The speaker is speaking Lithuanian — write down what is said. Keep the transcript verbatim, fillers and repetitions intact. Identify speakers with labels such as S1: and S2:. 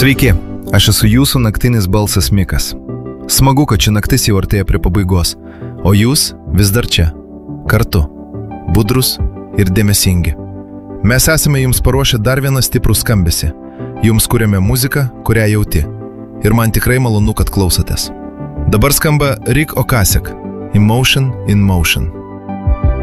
S1: Sveiki, aš esu jūsų naktinis balsas Mikas. Smagu, kad ši naktis jau artėja prie pabaigos, o jūs vis dar čia, kartu, budrus ir dėmesingi. Mes esame jums paruošę dar vieną stiprų skambesį. Jums kuriame muziką, kurią jauti. Ir man tikrai malonu, kad klausotės. Dabar skamba Rick Ocasek, Emotion in Motion.